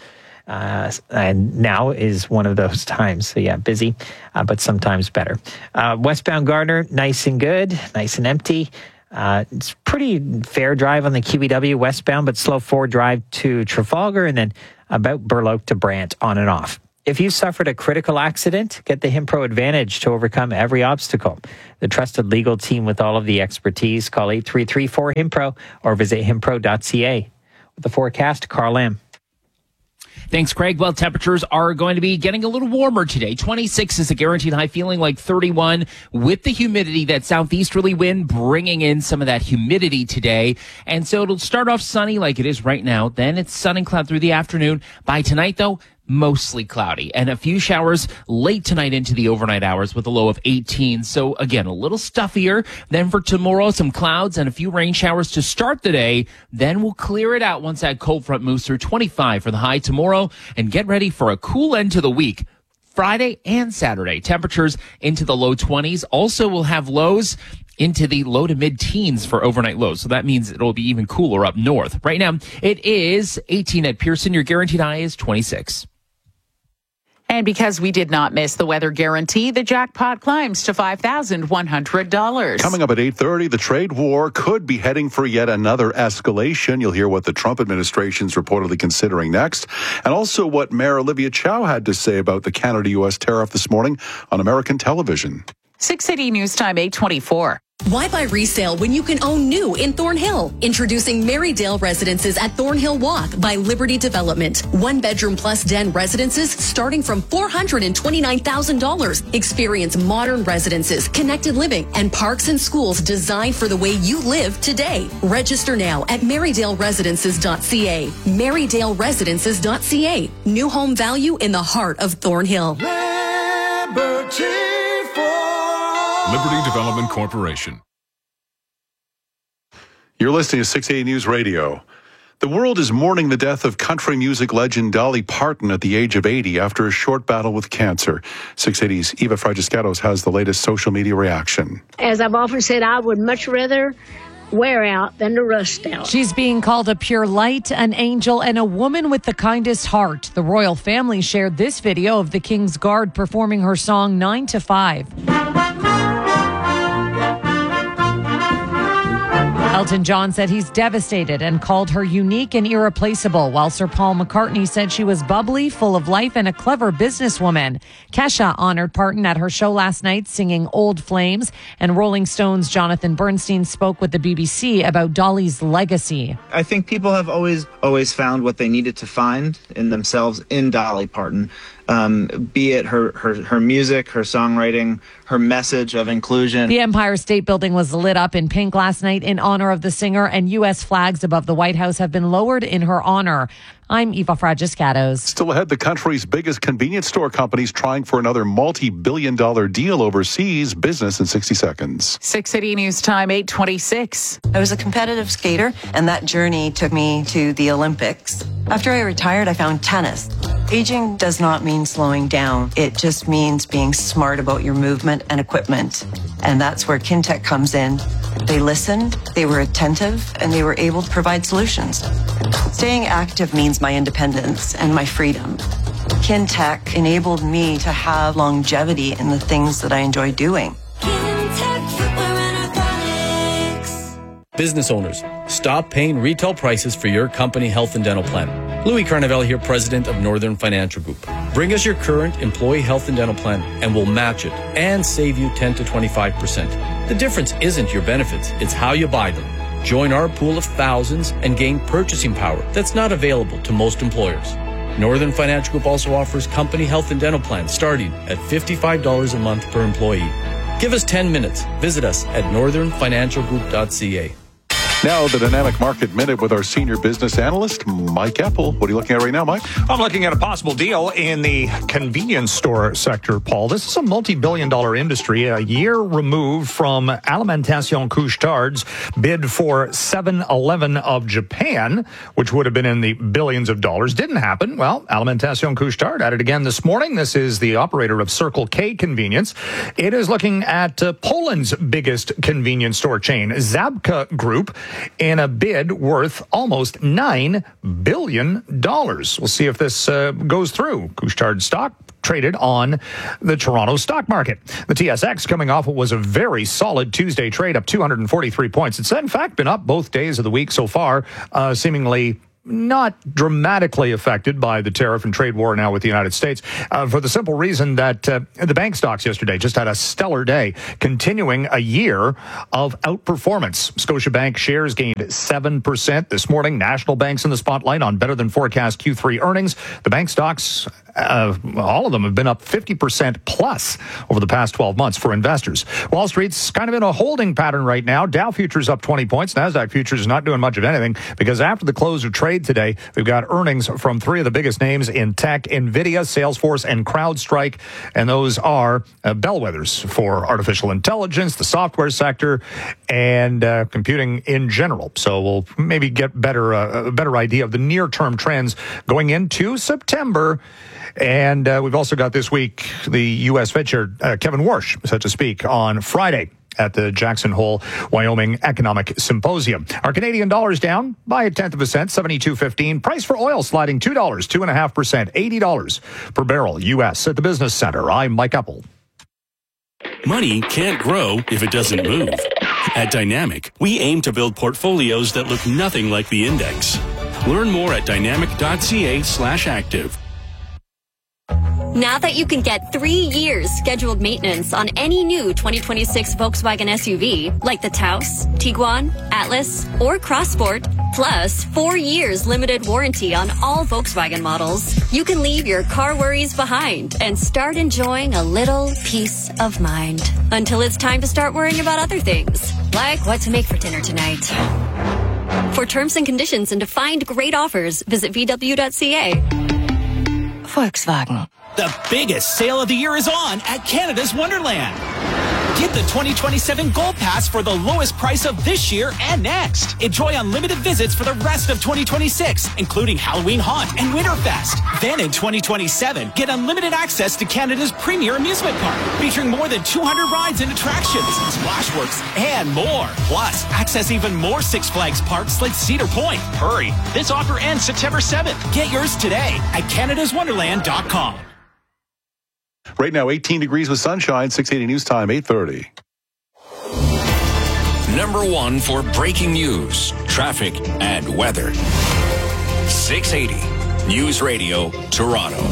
And now is one of those times. So yeah, busy, but sometimes better. Westbound Gardner, nice and good, nice and empty. It's pretty fair drive on the QEW westbound, but slow forward drive to Trafalgar and then about Burloak to Brant on and off. If you suffered a critical accident, get the Himpro Advantage to overcome every obstacle. The trusted legal team with all of the expertise. Call 833-4HIMPRO or visit himpro.ca. With the forecast, Carl Lamb. Thanks, Craig. Well, temperatures are going to be getting a little warmer today. 26 is a guaranteed high, feeling like 31 with the humidity, that southeasterly wind bringing in some of that humidity today. And so it'll start off sunny like it is right now. Then it's sun and cloud through the afternoon. By tonight, though, mostly cloudy and a few showers late tonight into the overnight hours with a low of 18. So again, a little stuffier. Then for tomorrow, some clouds and a few rain showers to start the day. Then we'll clear it out once that cold front moves through. 25 for the high tomorrow, and get ready for a cool end to the week. Friday and Saturday, temperatures into the low 20s. Also, we'll have lows into the low to mid-teens for overnight lows. So that means it'll be even cooler up north. Right now, it is 18 at Pearson. Your guaranteed high is 26. And because we did not miss the weather guarantee, the jackpot climbs to $5,100. Coming up at 8:30, the trade war could be heading for yet another escalation. You'll hear what the Trump administration's reportedly considering next, and also what Mayor Olivia Chow had to say about the Canada-U.S. tariff this morning on American television. 680 News Time, 8:24. Why buy resale when you can own new in Thornhill? Introducing Marydale Residences at Thornhill Walk by Liberty Development. 1-bedroom plus den residences starting from $429,000. Experience modern residences, connected living, and parks and schools designed for the way you live today. Register now at MarydaleResidences.ca. MarydaleResidences.ca. New home value in the heart of Thornhill. Liberty Development Corporation. You're listening to 680 News Radio. The world is mourning the death of country music legend Dolly Parton at the age of 80 after a short battle with cancer. 680's Eva Fragiscatos has the latest social media reaction. As I've often said, I would much rather wear out than to rust out. She's being called a pure light, an angel, and a woman with the kindest heart. The royal family shared this video of the King's Guard performing her song 9 to 5. Elton John said he's devastated and called her unique and irreplaceable, while Sir Paul McCartney said she was bubbly, full of life, and a clever businesswoman. Kesha honored Parton at her show last night singing Old Flames, and Rolling Stone's Jonathan Bernstein spoke with the BBC about Dolly's legacy. I think people have always found what they needed to find in themselves in Dolly Parton. Be it her music, her songwriting, her message of inclusion. The Empire State Building was lit up in pink last night in honor of the singer, and U.S. flags above the White House have been lowered in her honor. I'm Eva Fragiscatos. Still ahead, the country's biggest convenience store companies trying for another multi-billion-dollar deal overseas. Business in 60 seconds. 680 News Time, 8:26. I was a competitive skater, and that journey took me to the Olympics. After I retired, I found tennis. Aging does not mean slowing down. It just means being smart about your movement and equipment. And that's where Kintec comes in. They listened, they were attentive, and they were able to provide solutions. Staying active means my independence and my freedom. Kintec enabled me to have longevity in the things that I enjoy doing. Business owners, stop paying retail prices for your company health and dental plan. Louis Carnevale here, president of Northern Financial Group. Bring us your current employee health and dental plan and we'll match it and save you 10 to 25%. The difference isn't your benefits, it's how you buy them. Join our pool of thousands and gain purchasing power that's not available to most employers. Northern Financial Group also offers company health and dental plans starting at $55 a month per employee. Give us 10 minutes. Visit us at northernfinancialgroup.ca. Now, the Dynamic Market Minute with our senior business analyst, Mike Apple. What are you looking at right now, Mike? I'm looking at a possible deal in the convenience store sector, Paul. This is a multi-billion-dollar industry, a year removed from Alimentation Couche-Tard's bid for 7-Eleven of Japan, which would have been in the billions of dollars. Didn't happen. Well, Alimentation Couche-Tard at it again this morning. This is the operator of Circle K Convenience. It is looking at Poland's biggest convenience store chain, Zabka Group, in a bid worth almost $9 billion. We'll see if this goes through. Couche-Tard stock traded on the Toronto stock market. The TSX coming off what was a very solid Tuesday trade, up 243 points. It's in fact been up both days of the week so far, seemingly not dramatically affected by the tariff and trade war now with the United States, for the simple reason that the bank stocks yesterday just had a stellar day, continuing a year of outperformance. Scotiabank shares gained 7% this morning. National Bank's in the spotlight on better than forecast Q3 earnings. The bank stocks, all of them have been up 50% plus over the past 12 months for investors. Wall Street's kind of in a holding pattern right now. Dow futures up 20 points. NASDAQ futures is not doing much of anything because after the close of trade today, we've got earnings from three of the biggest names in tech: NVIDIA, Salesforce, and CrowdStrike. And those are bellwethers for artificial intelligence, the software sector, and computing in general. So we'll maybe get a better idea of the near-term trends going into September. And we've also got this week the U.S. Fed Chair, Kevin Warsh, set to speak on Friday at the Jackson Hole, Wyoming Economic Symposium. Our Canadian dollar's down by 0.1 cent, 72.15. Price for oil sliding $2, 2.5%, $80 per barrel U.S. At the Business Center, I'm Mike Apple. Money can't grow if it doesn't move. At Dynamic, we aim to build portfolios that look nothing like the index. Learn more at dynamic.ca/active. Now that you can get 3 years scheduled maintenance on any new 2026 Volkswagen SUV, like the Taos, Tiguan, Atlas, or Crossport, plus 4 years limited warranty on all Volkswagen models, you can leave your car worries behind and start enjoying a little peace of mind. Until it's time to start worrying about other things, like what to make for dinner tonight. For terms and conditions and to find great offers, visit VW.ca. Volkswagen. The biggest sale of the year is on at Canada's Wonderland. Get the 2027 Gold Pass for the lowest price of this year and next. Enjoy unlimited visits for the rest of 2026, including Halloween Haunt and Winterfest. Then in 2027, get unlimited access to Canada's premier amusement park, featuring more than 200 rides and attractions, Splashworks, and more. Plus, access even more Six Flags parks like Cedar Point. Hurry, this offer ends September 7th. Get yours today at canadaswonderland.com. Right now, 18 degrees with sunshine, 680 News Time, 8:30. Number one for breaking news, traffic, and weather. 680 News Radio, Toronto.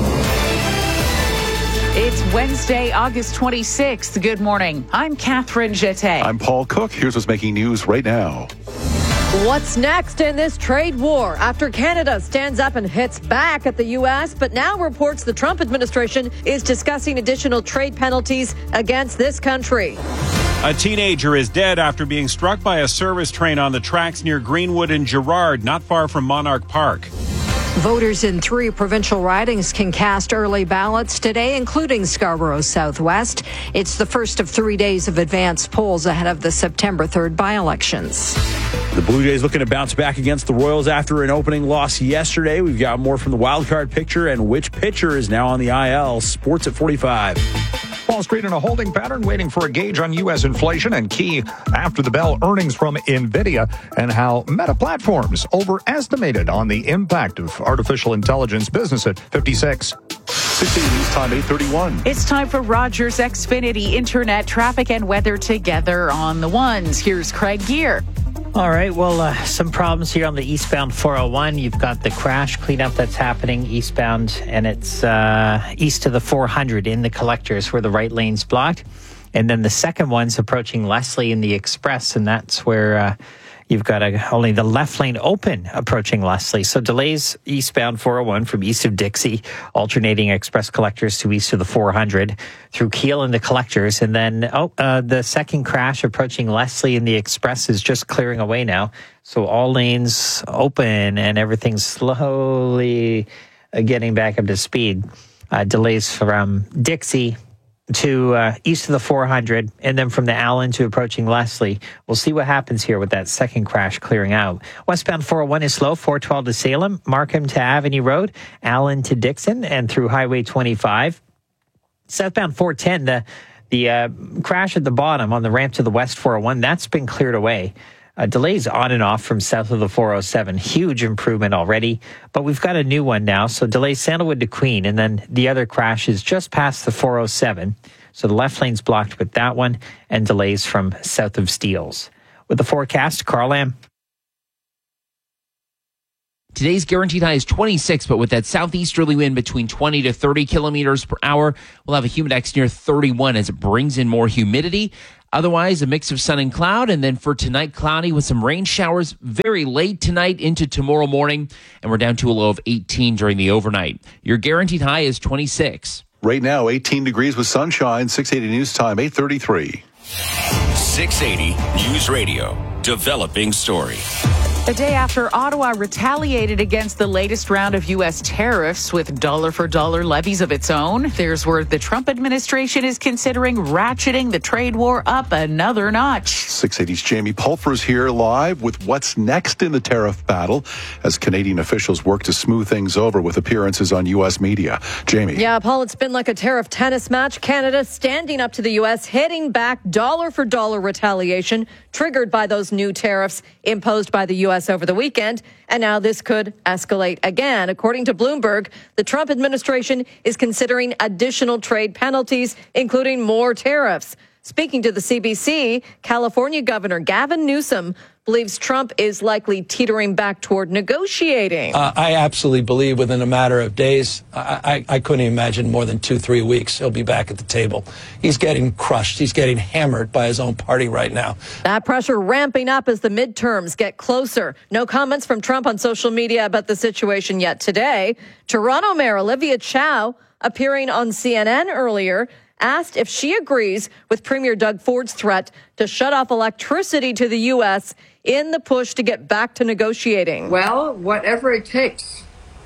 It's Wednesday, August 26th. Good morning. I'm Catherine Jeté. I'm Paul Cook. Here's what's making news right now. What's next in this trade war after Canada stands up and hits back at the U.S., but now reports the Trump administration is discussing additional trade penalties against this country? A teenager is dead after being struck by a service train on the tracks near Greenwood and Gerrard, not far from Monarch Park. Voters in 3 provincial ridings can cast early ballots today, including Scarborough Southwest. It's the first of 3 days of advanced polls ahead of the September 3rd by-elections. The Blue Jays looking to bounce back against the Royals after an opening loss yesterday. We've got more from the wildcard picture and which pitcher is now on the IL. Sports at 45. Wall Street in a holding pattern, waiting for a gauge on U.S. inflation and key after the bell earnings from NVIDIA and how Meta Platforms overestimated on the impact of artificial intelligence. Business at 56. 680 News Time, 8:31. It's time for Rogers Xfinity Internet traffic and weather together on the ones. Here's Craig Gear. All right, well, some problems here on the eastbound 401. You've got the crash cleanup that's happening eastbound, and it's east of the 400 in the collectors where the right lane's blocked. And then the second one's approaching Leslie in the Express, and that's where You've got only the left lane open approaching Leslie. So delays eastbound 401 from east of Dixie, alternating express collectors to east of the 400 through Keel and the collectors. And then the second crash approaching Leslie in the express is just clearing away now. So all lanes open and everything's slowly getting back up to speed. Delays from Dixie to east of the 400, and then from the Allen to approaching Leslie. We'll see what happens here with that second crash clearing out. Westbound 401 is slow, 412 to Salem, Markham to Avenue Road, Allen to Dixon, and through Highway 25. Southbound 410, the crash at the bottom on the ramp to the West 401, that's been cleared away. Delays on and off from south of the 407. Huge improvement already, but we've got a new one now. So delays Sandalwood to Queen, and then the other crash is just past the 407. So the left lane's blocked with that one, and delays from south of Steeles. With the forecast, Carl Lamb. Today's guaranteed high is 26, but with that southeasterly wind between 20 to 30 kilometers per hour, we'll have a humidex near 31 as it brings in more humidity. Otherwise, a mix of sun and cloud, and then for tonight, cloudy with some rain showers very late tonight into tomorrow morning, and we're down to a low of 18 during the overnight. Your guaranteed high is 26. Right now, 18 degrees with sunshine, 680 News Time, 8:33. 680 News Radio, developing story. The day after Ottawa retaliated against the latest round of U.S. tariffs with dollar-for-dollar levies of its own, there's word the Trump administration is considering ratcheting the trade war up another notch. 680's Jamie Pulfer is here live with what's next in the tariff battle as Canadian officials work to smooth things over with appearances on U.S. media. Jamie. Yeah, Paul, it's been like a tariff tennis match. Canada standing up to the U.S., hitting back dollar-for-dollar retaliation triggered by those new tariffs imposed by the U.S. over the weekend. And now this could escalate again. According to Bloomberg, the Trump administration is considering additional trade penalties, including more tariffs. Speaking to the CBC, California Governor Gavin Newsom believes Trump is likely teetering back toward negotiating. I absolutely believe within a matter of days, I couldn't imagine more than 2-3 weeks, he'll be back at the table. He's getting crushed. He's getting hammered by his own party right now. That pressure ramping up as the midterms get closer. No comments from Trump on social media about the situation yet today. Toronto Mayor Olivia Chow, appearing on CNN earlier, asked if she agrees with Premier Doug Ford's threat to shut off electricity to the U.S. in the push to get back to negotiating. Well, whatever it takes.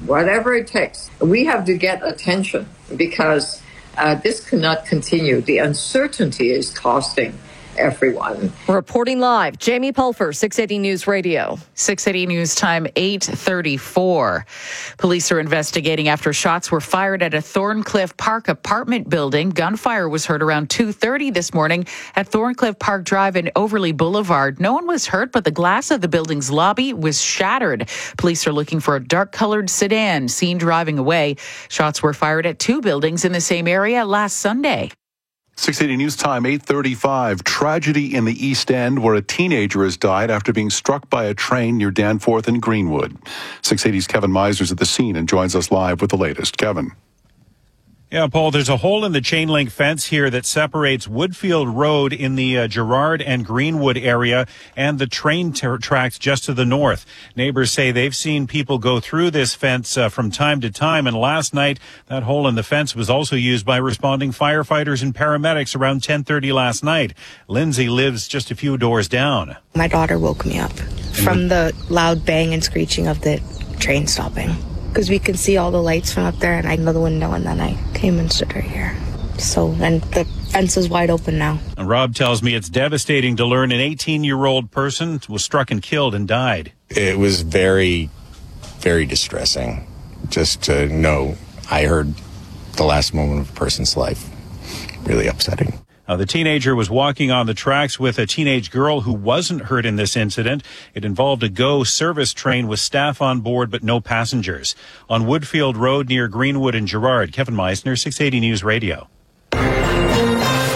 We have to get attention because this cannot continue. The uncertainty is costing everyone. Reporting live, Jamie Pulfer, 680 News Radio. 680 News Time, 8:34. Police are investigating after shots were fired at a Thorncliffe Park apartment building. Gunfire was heard around 2:30 this morning at Thorncliffe Park Drive and Overley Boulevard. No one was hurt, but the glass of the building's lobby was shattered. Police are looking for a dark-colored sedan seen driving away. Shots were fired at two buildings in the same area last Sunday. 680 News Time, 8:35. Tragedy in the East End where a teenager has died after being struck by a train near Danforth and Greenwood. 680's Kevin Meisner's at the scene and joins us live with the latest. Kevin. Yeah, Paul, there's a hole in the chain link fence here that separates Woodfield Road in the Gerrard and Greenwood area and the train tracks just to the north. Neighbors say they've seen people go through this fence from time to time, and last night that hole in the fence was also used by responding firefighters and paramedics around 10:30 last night. Lindsay lives just a few doors down. My daughter woke me up from the loud bang and screeching of the train stopping. Because we can see all the lights from up there, and I know the window, and then I came and stood right here. And the fence is wide open now. And Rob tells me it's devastating to learn an 18-year-old person was struck and killed and died. It was very, very distressing just to know I heard the last moment of a person's life. Really upsetting. The teenager was walking on the tracks with a teenage girl who wasn't hurt in this incident. It involved a GO service train with staff on board but no passengers. On Woodfield Road near Greenwood and Gerrard, Kevin Meisner, 680 News Radio. An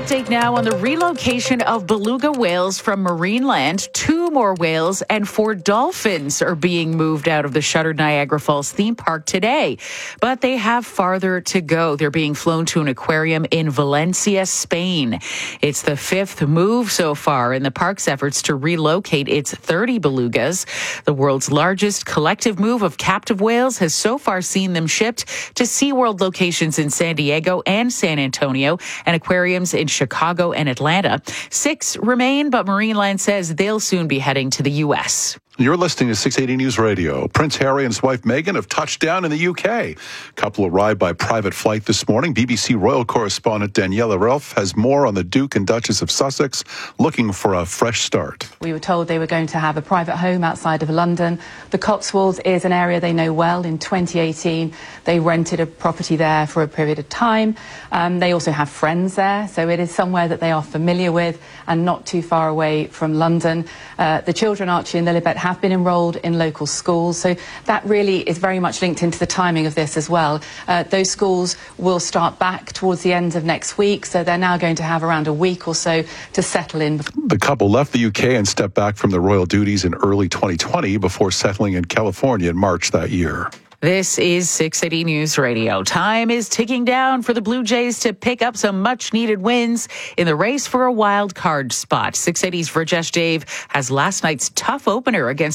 update now on the relocation of beluga whales from Marineland. 2 more whales and 4 dolphins are being moved out of the shuttered Niagara Falls theme park today. But they have farther to go. They're being flown to an aquarium in Valencia, Spain. It's the 5th move so far in the park's efforts to relocate its 30 belugas. The world's largest collective move of captive whales has so far seen them shipped to SeaWorld locations in San Diego and San Antonio and aquariums in Chicago and Atlanta. 6 remain, but Marineland says they'll soon be heading to the U.S. You're listening to 680 News Radio. Prince Harry and his wife Meghan have touched down in the UK. Couple arrived by private flight this morning. BBC royal correspondent Daniela Relf has more on the Duke and Duchess of Sussex looking for a fresh start. We were told they were going to have a private home outside of London. The Cotswolds is an area they know well. In 2018, they rented a property there for a period of time. They also have friends there, so it is somewhere that they are familiar with and not too far away from London. The children, Archie and Lilibet, have been enrolled in local schools, so that really is very much linked into the timing of this as well. Those schools will start back towards the end of next week, so they're now going to have around a week or so to settle in. The couple left the UK and stepped back from their royal duties in early 2020 before settling in California in March that year. This is 680 News Radio. Time is ticking down for the Blue Jays to pick up some much-needed wins in the race for a wild card spot. 680's Rajesh Dave has last night's tough opener against